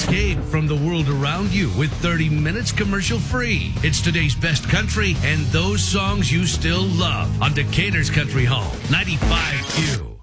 escape from the world around you with 30 minutes commercial free. It's today's best country and those songs you still love on Decatur's Country Home, 95Q.